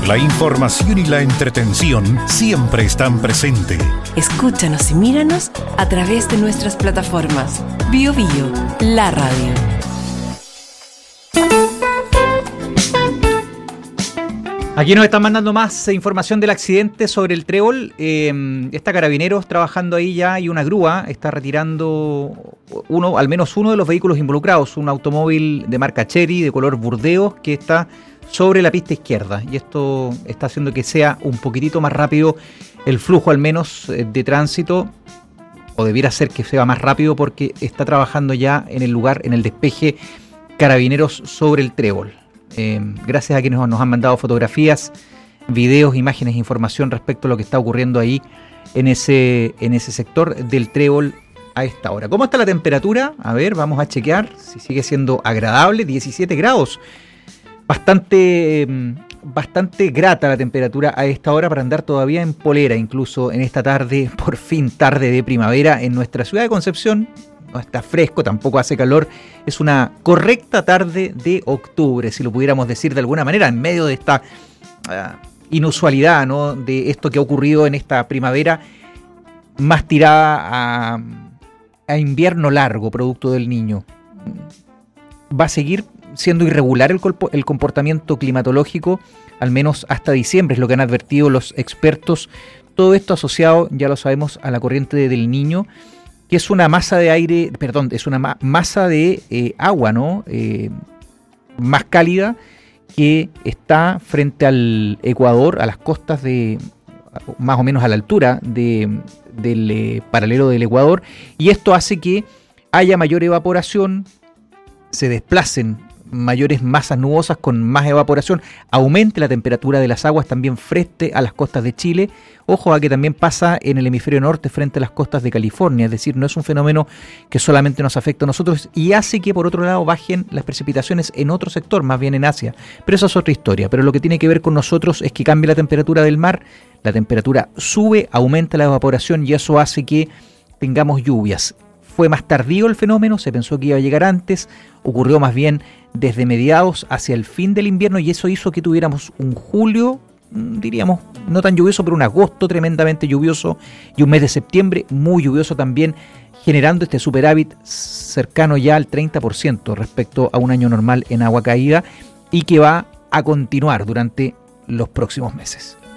La información y la entretención siempre están presentes. Escúchanos y míranos a través de nuestras plataformas. Bio Bio, la radio. Aquí nos están mandando más información del accidente sobre el Trébol. Está Carabineros trabajando ahí ya y una grúa está retirando al menos uno de los vehículos involucrados, un automóvil de marca Chery de color burdeos que está sobre la pista izquierda, y esto está haciendo que sea un poquitito más rápido el flujo al menos de tránsito, o debiera ser que sea más rápido porque está trabajando ya en el lugar, en el despeje Carabineros sobre el Trébol. Gracias a quienes nos han mandado fotografías, videos, imágenes, información respecto a lo que está ocurriendo ahí en ese sector del Trébol a esta hora. ¿Cómo está la temperatura? A ver, vamos a chequear si sigue siendo agradable. 17 grados. Bastante grata la temperatura a esta hora para andar todavía en polera, incluso en esta tarde, por fin tarde de primavera en nuestra ciudad de Concepción. No está fresco, tampoco hace calor. Es una correcta tarde de octubre, si lo pudiéramos decir de alguna manera, en medio de esta inusualidad, ¿no? De esto que ha ocurrido en esta primavera más tirada a invierno largo, producto del Niño. Va a seguir siendo irregular el comportamiento climatológico, al menos hasta diciembre, es lo que han advertido los expertos. Todo esto asociado, ya lo sabemos, a la corriente del Niño, que es una masa de aire, es una masa de agua, ¿no? Más cálida, que está frente al Ecuador, a las costas más o menos a la altura del paralelo del Ecuador, y esto hace que haya mayor evaporación, se desplacen mayores masas nubosas con más evaporación, aumente la temperatura de las aguas también frente a las costas de Chile. Ojo a que también pasa en el hemisferio norte frente a las costas de California, es decir, no es un fenómeno que solamente nos afecta a nosotros, y hace que por otro lado bajen las precipitaciones en otro sector, más bien en Asia, pero eso es otra historia. Pero lo que tiene que ver con nosotros es que cambia la temperatura del mar, la temperatura sube, aumenta la evaporación y eso hace que tengamos lluvias. Fue más tardío el fenómeno, se pensó que iba a llegar antes, ocurrió más bien desde mediados hacia el fin del invierno, y eso hizo que tuviéramos un julio, diríamos, no tan lluvioso, pero un agosto tremendamente lluvioso y un mes de septiembre muy lluvioso también, generando este superávit cercano ya al 30% respecto a un año normal en agua caída, y que va a continuar durante los próximos meses.